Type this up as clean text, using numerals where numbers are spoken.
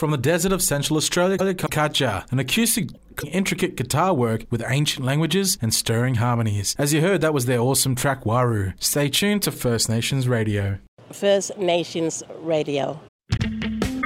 from the desert of Central Australia, Kacha, an acoustic intricate guitar work with ancient languages and stirring harmonies. As you heard, that was their awesome track Waru. Stay tuned to First Nations Radio. First Nations Radio.